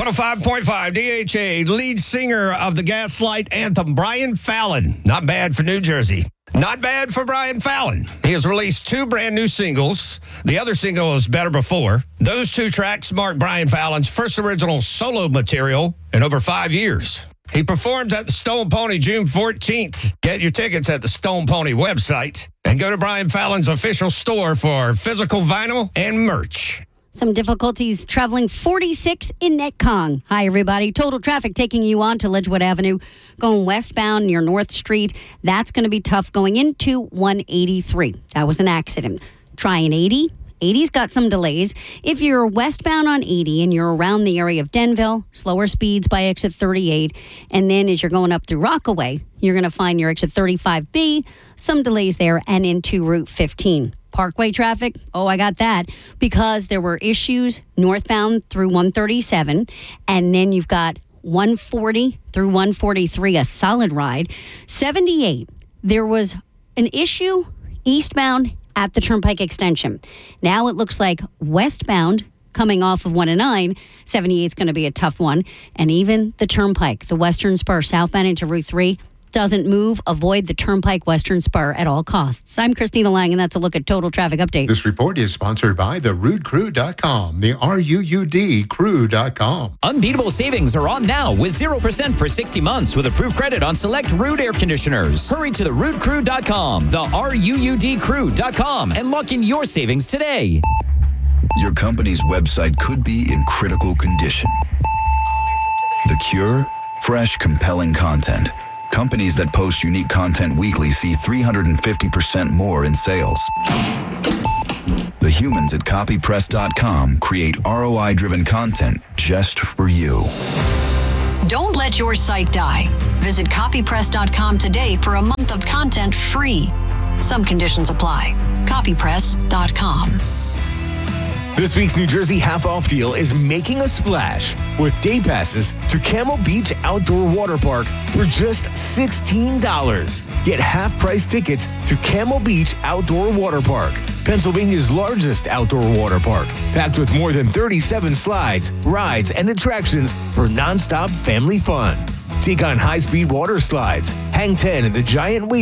105.5 DHA, lead singer of the Gaslight anthem, Brian Fallon. Not bad for New Jersey. Not bad for Brian Fallon. He has released 2 brand new singles. The other single was Better Before. Those 2 tracks mark Brian Fallon's first original solo material in over 5 years. He performs at the Stone Pony June 14th. Get your tickets at the Stone Pony website and go to Brian Fallon's official store for physical vinyl and merch. Some difficulties traveling 46 in Netcong. Hi, everybody. Total traffic taking you on to Ledgewood Avenue, going westbound near North Street. That's going to be tough going into 183. That was an accident. Try an 80. 80's got some delays. If you're westbound on 80 and you're around the area of Denville, slower speeds by exit 38. And then as you're going up through Rockaway, you're going to find your exit 35B, some delays there, and into Route 15. Parkway traffic, I got that, because there were issues northbound through 137, and then you've got 140 through 143, a solid ride. 78, there was an issue eastbound at the Turnpike extension. Now it looks like westbound coming off of 109, 78 is going to be a tough one. And even the Turnpike, the Western Spur southbound into Route 3, doesn't move. Avoid the Turnpike Western Spur at all costs. I'm Christina Lang, and that's a look at Total Traffic Update. This report is sponsored by the RuudCrew.com, the RUUD Crew.com. Unbeatable savings are on now with 0% for 60 months with approved credit on select Ruud air conditioners. Hurry to the RuudCrew.com, the RUUD Crew.com, and lock in your savings today. Your company's website could be in critical condition. The cure? Fresh, compelling content. Companies that post unique content weekly see 350% more in sales. The humans at copypress.com create ROI-driven content just for you. Don't let your site die. Visit copypress.com today for a month of content free. Some conditions apply. Copypress.com. This week's New Jersey half-off deal is making a splash with day passes to Camel Beach Outdoor Water Park for just $16. Get half-price tickets to Camel Beach Outdoor Water Park, Pennsylvania's largest outdoor water park, packed with more than 37 slides, rides, and attractions for nonstop family fun. Take on high-speed water slides, hang 10 in the giant wave